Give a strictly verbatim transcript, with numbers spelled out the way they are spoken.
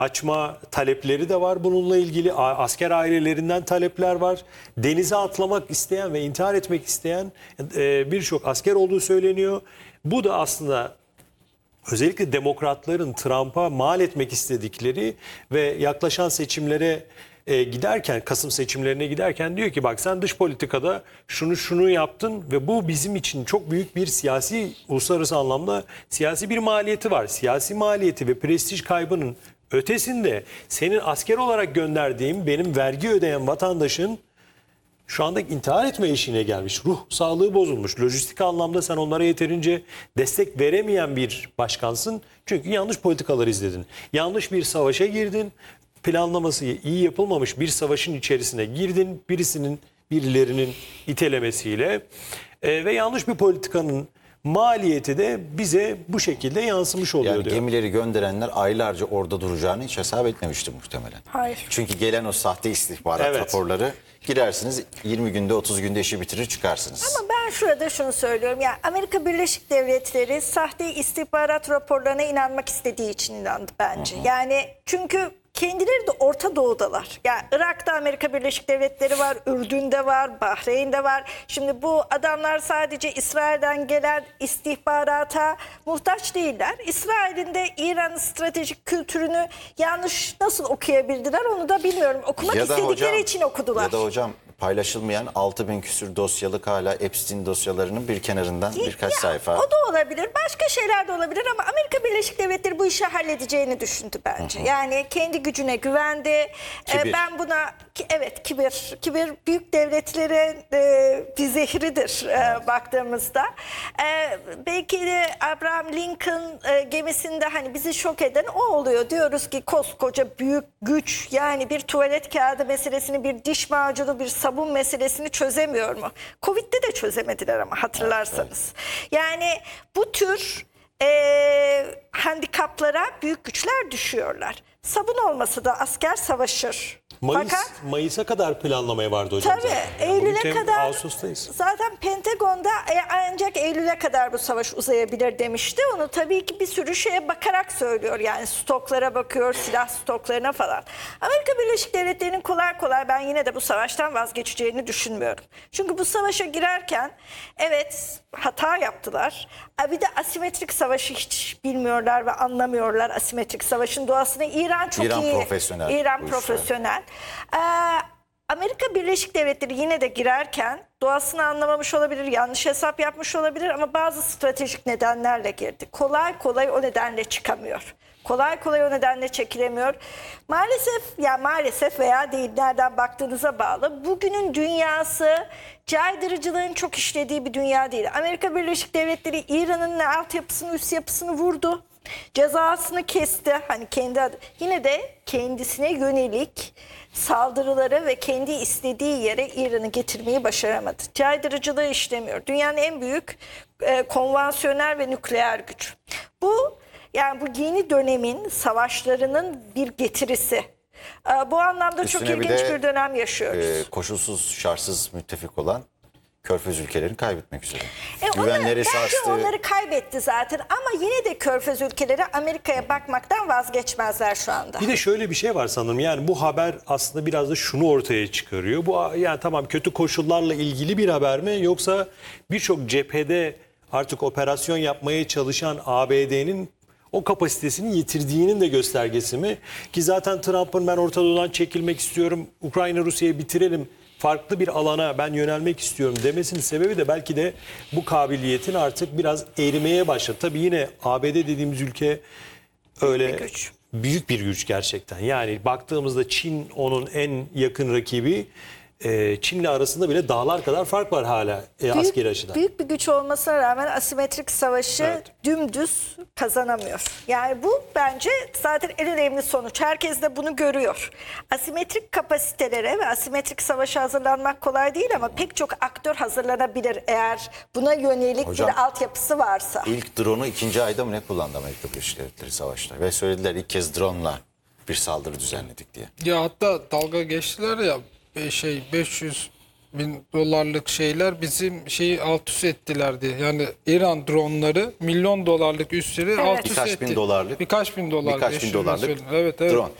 açma talepleri de var bununla ilgili. Asker ailelerinden talepler var. Denize atlamak isteyen ve intihar etmek isteyen e, birçok asker olduğu söyleniyor. Bu da aslında özellikle demokratların Trump'a mal etmek istedikleri ve yaklaşan seçimlere e, giderken, Kasım seçimlerine giderken diyor ki bak sen dış politikada şunu şunu yaptın ve bu bizim için çok büyük bir siyasi, uluslararası anlamda siyasi bir maliyeti var. Siyasi maliyeti ve prestij kaybının ötesinde senin asker olarak gönderdiğim benim vergi ödeyen vatandaşın şu anda intihar etme eşiğine gelmiş. Ruh sağlığı bozulmuş. Lojistik anlamda sen onlara yeterince destek veremeyen bir başkansın. Çünkü yanlış politikalar izledin. Yanlış bir savaşa girdin. Planlaması iyi yapılmamış bir savaşın içerisine girdin. Birisinin, birilerinin itelemesiyle e, ve yanlış bir politikanın maliyeti de bize bu şekilde yansımış oluyor Yani diyor. gemileri gönderenler aylarca orada duracağını hiç hesap etmemişti muhtemelen. Hayır. Çünkü gelen o sahte istihbarat Evet. raporları girersiniz yirmi günde otuz günde işi bitirir çıkarsınız. Ama ben şurada şunu söylüyorum. Ya Amerika Birleşik Devletleri sahte istihbarat raporlarına inanmak istediği için inandı bence. Hı hı. Yani çünkü kendileri de Orta Doğu'dalar. Yani Irak'ta Amerika Birleşik Devletleri var, Ürdün'de var, Bahreyn'de var. Şimdi bu adamlar sadece İsrail'den gelen istihbarata muhtaç değiller. İsrail'in de İran'ın stratejik kültürünü yanlış nasıl okuyabildiler onu da bilmiyorum. Okumak Ya da istedikleri hocam, için okudular. Ya da hocam paylaşılmayan altı bin küsür dosyalık hala Epstein dosyalarının bir kenarından birkaç Ya, sayfa. O da olabilir. Başka şeyler de olabilir ama Amerika Birleşik Devletleri bu işi halledeceğini düşündü bence. Hı hı. Yani kendi gücüne güvendi. Kibir. Ee, ben buna evet kibir. Kibir büyük devletlere e, bir zehridir e, baktığımızda. E, belki de Abraham Lincoln e, gemisinde hani bizi şok eden o oluyor. Diyoruz ki koskoca büyük güç yani bir tuvalet kağıdı meselesini, bir diş macunu, bir sabun meselesini çözemiyor mu? Covid'de de çözemediler ama hatırlarsanız. Evet, evet. Yani bu tür e, handikaplara büyük güçler düşüyorlar. Sabun olmasa da asker savaşır. Mayıs, Fakat Mayıs'a kadar planlamaya vardı hocam. tabii zaten. Eylül'e Bugün kadar Ağustos'tayız. zaten Pentagon'da ancak Eylül'e kadar bu savaş uzayabilir demişti. Onu tabii ki bir sürü şeye bakarak söylüyor. Yani stoklara bakıyor, silah stoklarına falan. Amerika Birleşik Devletleri'nin kolay kolay ben yine de bu savaştan vazgeçeceğini düşünmüyorum. Çünkü bu savaşa girerken evet hata yaptılar. Bir de asimetrik savaşı hiç bilmiyorlar ve anlamıyorlar asimetrik savaşın doğasını. İran çok İran iyi. profesyonel. İran profesyonel. Ee, Amerika Birleşik Devletleri yine de girerken doğasını anlamamış olabilir, yanlış hesap yapmış olabilir ama bazı stratejik nedenlerle girdi. Kolay kolay o nedenle çıkamıyor. Kolay kolay o nedenle çekilemiyor. Maalesef ya maalesef veya değil nereden baktığınıza bağlı. Bugünün dünyası caydırıcılığın çok işlediği bir dünya değil. Amerika Birleşik Devletleri İran'ın altyapısını, üst yapısını vurdu. Cezasını kesti. Hani kendi adı. Yine de kendisine yönelik saldırıları ve kendi istediği yere İran'ı getirmeyi başaramadı. Caydırıcılığı işlemiyor. Dünyanın en büyük e, konvansiyonel ve nükleer gücü. Bu yani bu yeni dönemin savaşlarının bir getirisi. E, bu anlamda Üstüne çok bir ilginç de, bir dönem yaşıyoruz. E, koşulsuz, şartsız müttefik olan Körfez ülkelerini kaybetmek üzere. E Güvenleri onları, bence sarstı. onları kaybetti zaten ama yine de Körfez ülkeleri Amerika'ya bakmaktan vazgeçmezler şu anda. Bir de şöyle bir şey var sanırım. Yani bu haber aslında biraz da şunu ortaya çıkarıyor. Bu yani tamam kötü koşullarla ilgili bir haber mi yoksa birçok cephede artık operasyon yapmaya çalışan A B D'nin o kapasitesini yitirdiğinin de göstergesi mi? Ki zaten Trump'ın ben Orta Doğu'dan çekilmek istiyorum, Ukrayna Rusya'yı bitirelim, farklı bir alana ben yönelmek istiyorum demesinin sebebi de belki de bu kabiliyetin artık biraz erimeye başladı. Tabii yine A B D dediğimiz ülke öyle büyük bir güç. Büyük bir güç gerçekten. Yani baktığımızda Çin onun en yakın rakibi. Çin'le arasında bile dağlar kadar fark var hala e, askeri büyük, açıdan. Büyük bir güç olmasına rağmen asimetrik savaşı Evet. dümdüz kazanamıyor. Yani bu bence zaten en önemli sonuç. Herkes de bunu görüyor. Asimetrik kapasitelere ve asimetrik savaşa hazırlanmak kolay değil ama pek çok aktör hazırlanabilir eğer buna yönelik Hocam, bir altyapısı varsa. İlk drone'u ikinci ayda mı ne kullandı Amerika Birleşik Devletleri savaşta? Ve söylediler ilk kez drone'la bir saldırı düzenledik diye. Ya hatta dalga geçtiler ya şey beş yüz bin dolarlık şeyler bizim şeyi alt üst ettilerdi. Yani İran dronları milyon dolarlık üsleri alt üst Birkaç etti. bin dolarlık. Birkaç bin dolar. Birkaç bin Şunu dolarlık söyleyeyim. Evet, evet. drone.